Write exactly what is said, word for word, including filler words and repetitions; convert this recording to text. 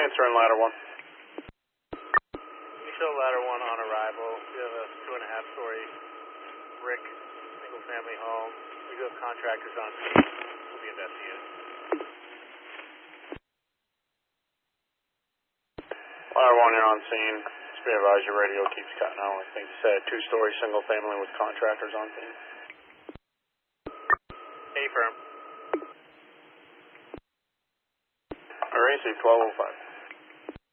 Transferring ladder one. You show ladder one on arrival. We have a two and a half story brick single family home. We do have contractors on scene. We'll be investigating. Ladder one, you're on scene. Just be advised your radio keeps cutting out. I think you said two story single family with contractors on scene. A firm. All right, twelve oh five.